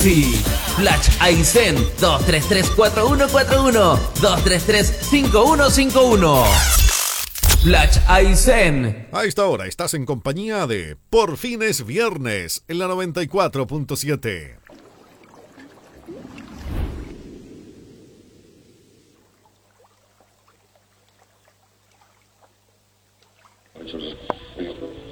Taxi. Flash Aysén 233-4141, 233-5151. Flash Aysén. A esta hora estás en compañía de Por fin es viernes en la 94.7.